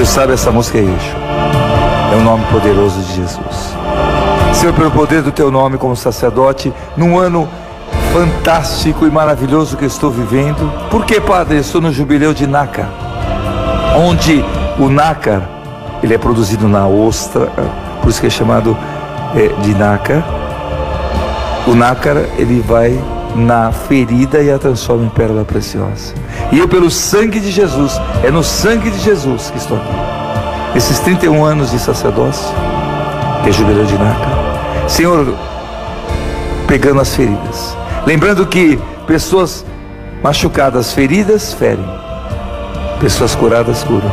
Deus sabe, essa música é Yeshua. É o nome poderoso de Jesus. Senhor, pelo poder do Teu nome como sacerdote, num ano fantástico e maravilhoso que eu estou vivendo. Porque, Padre, eu estou no jubileu de nácar, onde o nácar, ele é produzido na ostra, por isso que é chamado de nácar. O nácar, ele vai na ferida e a transforma em pérola preciosa. E eu, pelo sangue de Jesus, é no sangue de Jesus que estou aqui. Esses 31 anos de sacerdócio, que é jubileu de nácar, Senhor, pegando as feridas, lembrando que pessoas machucadas, feridas, ferem, pessoas curadas, curam.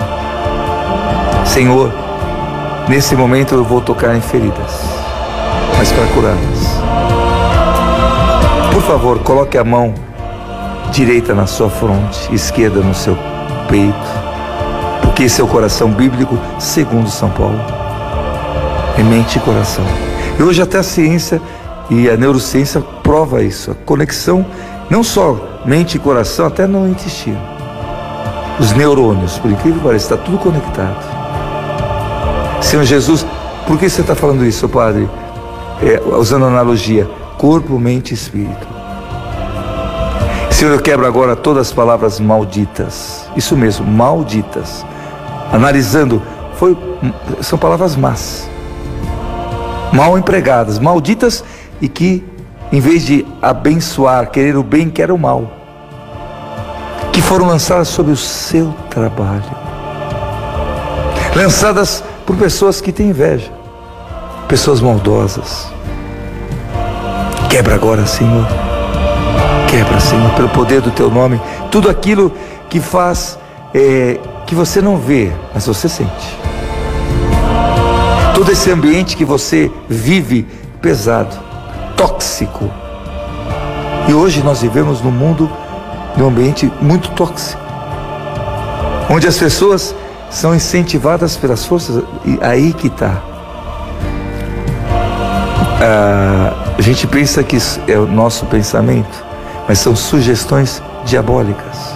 Senhor, nesse momento eu vou tocar em feridas, mas para curá-las. Por favor, coloque a mão direita na sua fronte, esquerda no seu peito, porque esse é o coração bíblico segundo São Paulo. É mente e coração. E hoje até a ciência e a neurociência prova isso, a conexão, não só mente e coração, até no intestino. Os neurônios, por incrível que pareça, está tudo conectado. Senhor Jesus, por que você está falando isso, Padre? Usando a analogia, corpo, mente e espírito. Senhor, eu quebro agora todas as palavras malditas. Isso mesmo, malditas. Analisando, são palavras más, mal empregadas, malditas, e que, em vez de abençoar, querer o bem, querem o mal, que foram lançadas sobre o seu trabalho, lançadas por pessoas que têm inveja, pessoas maldosas. Quebra agora, Senhor. Quebra, Senhor, pelo poder do Teu nome, tudo aquilo que faz, que você não vê, mas você sente. Todo esse ambiente que você vive pesado, tóxico. E hoje nós vivemos num mundo, num ambiente muito tóxico, onde as pessoas são incentivadas pelas forças, e aí que está. A gente pensa que isso é o nosso pensamento, mas são sugestões diabólicas.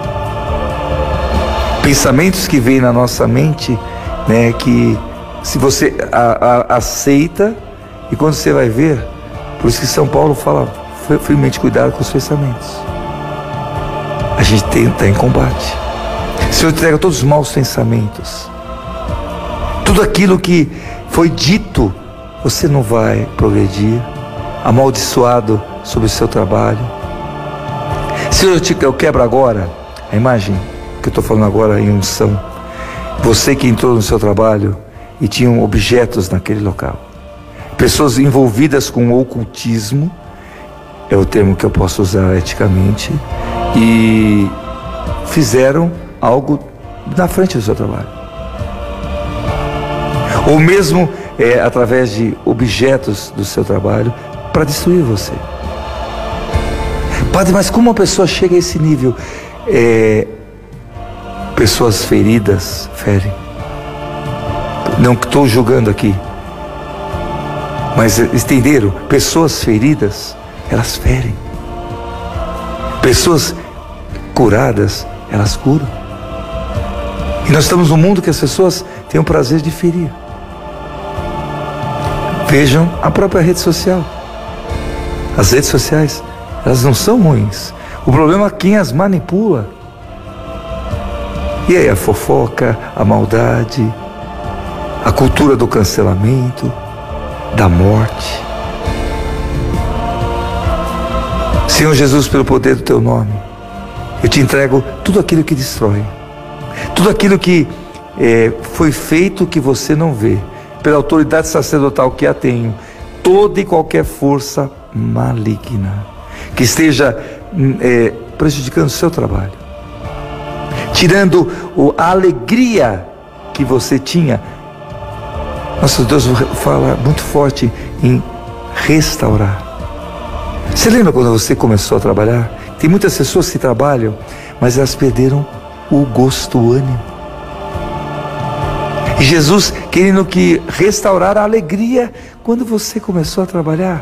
Pensamentos que vêm na nossa mente, né, que se você aceita, e quando você vai ver, por isso que São Paulo fala, firmemente cuidado com os pensamentos. A gente está em combate. O Senhor entrega todos os maus pensamentos, tudo aquilo que foi dito, você não vai progredir, amaldiçoado sobre o seu trabalho. Senhor, eu quebro agora a imagem que eu estou falando agora em unção. Você que entrou no seu trabalho e tinham objetos naquele local, pessoas envolvidas com o ocultismo, é o termo que eu posso usar eticamente, e fizeram algo na frente do seu trabalho, ou mesmo através de objetos do seu trabalho para destruir você. Padre, mas como uma pessoa chega a esse nível? Pessoas feridas ferem. Não estou julgando aqui, mas entenderam? Pessoas feridas, elas ferem. Pessoas curadas, elas curam. E nós estamos num mundo que as pessoas têm o prazer de ferir. Vejam a própria rede social. As redes sociais, elas não são ruins. O problema é quem as manipula. E aí a fofoca, a maldade, a cultura do cancelamento, da morte. Senhor Jesus, pelo poder do Teu nome, eu te entrego tudo aquilo que destrói, tudo aquilo que foi feito que você não vê, pela autoridade sacerdotal que a tenho, toda e qualquer força maligna que esteja prejudicando o seu trabalho, tirando a alegria que você tinha. Nosso Deus fala muito forte em restaurar. Você lembra quando você começou a trabalhar? Tem muitas pessoas que trabalham, mas elas perderam o gosto, o ânimo. E Jesus querendo que restaurar a alegria quando você começou a trabalhar.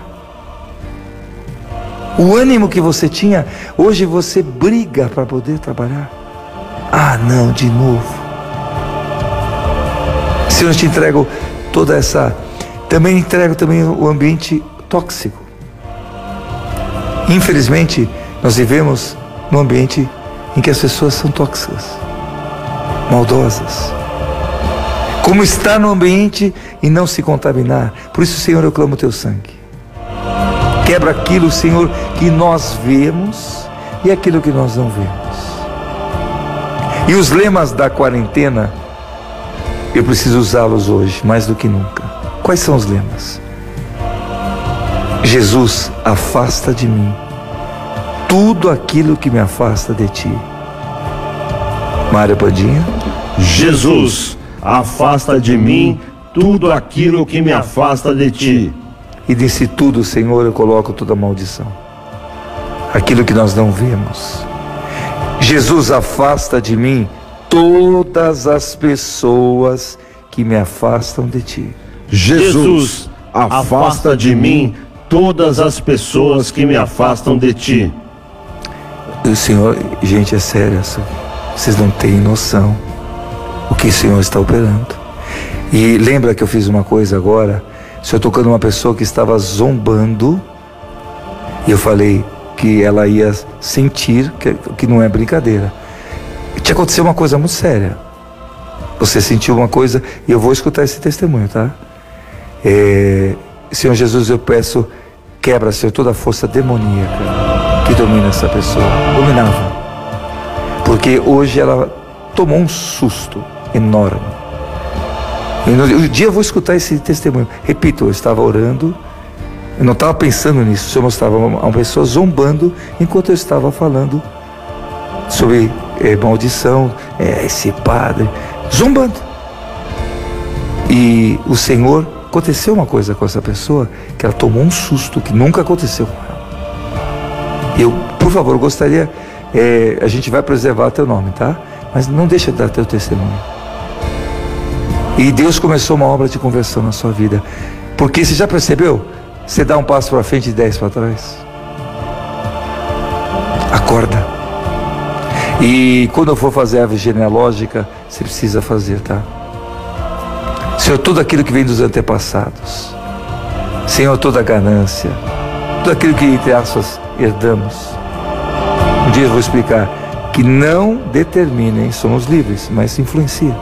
O ânimo que você tinha, hoje você briga para poder trabalhar. Ah, não, de novo. Senhor, eu te entrego toda essa... Também entrego o ambiente tóxico. Infelizmente, nós vivemos num ambiente em que as pessoas são tóxicas, maldosas. Como estar no ambiente e não se contaminar? Por isso, Senhor, eu clamo o teu sangue. Quebra aquilo, Senhor, que nós vemos e aquilo que nós não vemos. E os lemas da quarentena, eu preciso usá-los hoje, mais do que nunca. Quais são os lemas? Jesus, afasta de mim tudo aquilo que me afasta de ti. Mário Padinha. Jesus, afasta de mim tudo aquilo que me afasta de ti. E desse tudo, Senhor, eu coloco toda maldição. Aquilo que nós não vemos. Jesus, afasta de mim todas as pessoas que me afastam de ti. Jesus, afasta de mim todas as pessoas que me afastam de ti. Senhor, gente, é sério, vocês não têm noção o que o Senhor está operando. E lembra que eu fiz uma coisa agora? O Senhor tocando uma pessoa que estava zombando, e eu falei que ela ia sentir que não é brincadeira. Te aconteceu uma coisa muito séria. Você sentiu uma coisa, e eu vou escutar esse testemunho, tá? Senhor Jesus, eu peço, quebra, Senhor, toda a força demoníaca que domina essa pessoa. Dominava. Porque hoje ela tomou um susto enorme. E no dia eu vou escutar esse testemunho. Repito, eu estava orando, eu não estava pensando nisso. O Senhor mostrava uma pessoa zombando enquanto eu estava falando sobre maldição, esse padre, zombando. E o Senhor, aconteceu uma coisa com essa pessoa, que ela tomou um susto que nunca aconteceu com ela. Eu, por favor, gostaria, a gente vai preservar teu nome, tá? Mas não deixa de dar teu testemunho. E Deus começou uma obra de conversão na sua vida. Porque você já percebeu? Você dá um passo para frente e 10 para trás. Acorda. E quando eu for fazer a árvore genealógica, você precisa fazer, tá? Senhor, tudo aquilo que vem dos antepassados. Senhor, toda a ganância. Tudo aquilo que, entre aspas, herdamos. Um dia eu vou explicar que não determinem, somos livres, mas influencia.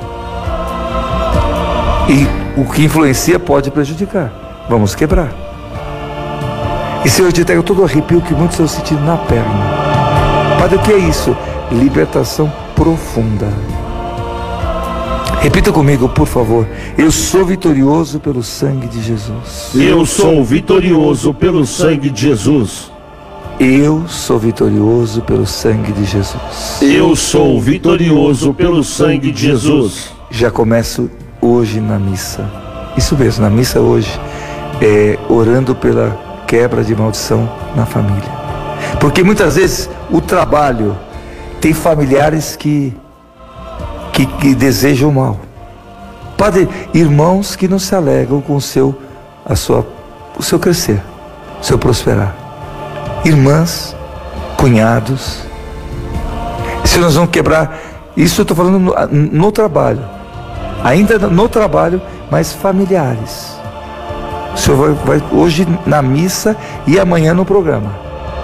E o que influencia pode prejudicar. Vamos quebrar. E Senhor, eu te entrego todo o arrepio que muitos estão sentindo na perna. Padre, o que é isso? Libertação profunda. Repita comigo, por favor. Eu sou vitorioso pelo sangue de Jesus. Eu sou vitorioso pelo sangue de Jesus. Eu sou vitorioso pelo sangue de Jesus. Eu sou vitorioso pelo sangue de Jesus. Já começo hoje na missa. Isso mesmo, na missa hoje, orando pela quebra de maldição na família. Porque muitas vezes o trabalho tem familiares que desejam mal. Padre, irmãos que não se alegram com o seu crescer, o seu prosperar. Irmãs, cunhados. Se nós vamos quebrar, isso eu estou falando no trabalho, ainda no trabalho, mas familiares. O Senhor vai hoje na missa e amanhã no programa.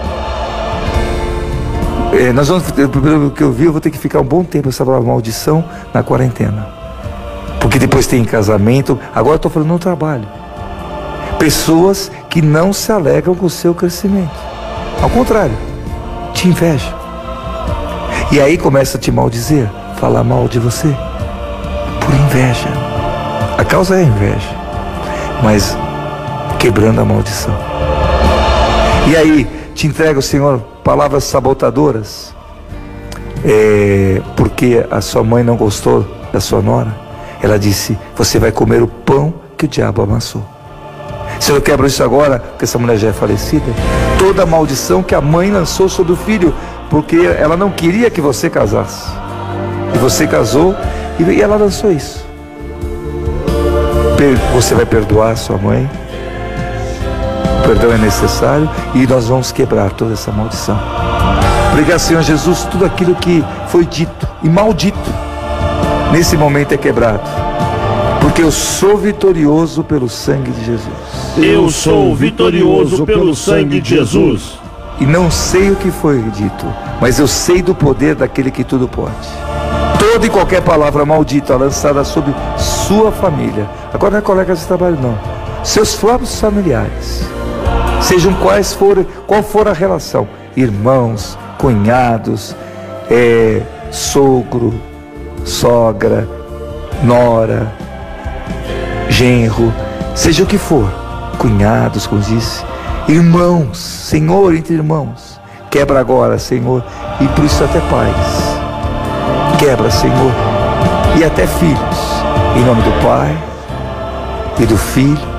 Nós vamos, pelo que eu vi, eu vou ter que ficar um bom tempo essa maldição na quarentena. Porque depois tem casamento. Agora eu estou falando no trabalho. Pessoas que não se alegram com o seu crescimento. Ao contrário, te invejam. E aí começa a te maldizer, falar mal de você. Por inveja. A causa é a inveja. Mas quebrando a maldição. E aí te entrega o Senhor palavras sabotadoras, porque a sua mãe não gostou da sua nora. Ela disse: você vai comer o pão que o diabo amassou. Se eu quebro isso agora, porque essa mulher já é falecida, toda a maldição que a mãe lançou sobre o filho, porque ela não queria que você casasse, e você casou, e ela lançou isso. Você vai perdoar a sua mãe, o perdão é necessário, e nós vamos quebrar toda essa maldição. Obrigado, Senhor Jesus. Tudo aquilo que foi dito e maldito nesse momento é quebrado, Porque eu sou vitorioso pelo sangue de Jesus. Eu sou vitorioso pelo sangue de Jesus. E não sei o que foi dito, mas eu sei do poder daquele que tudo pode. Toda e qualquer palavra maldita lançada sobre sua família, agora não é colegas de trabalho não, seus próprios familiares, sejam qual for a relação, irmãos, cunhados, sogro, sogra, nora, genro, seja o que for, cunhados, como disse, irmãos, Senhor, entre irmãos, quebra agora, Senhor, e por isso até pais, quebra, Senhor, e até filhos, em nome do Pai, e do Filho,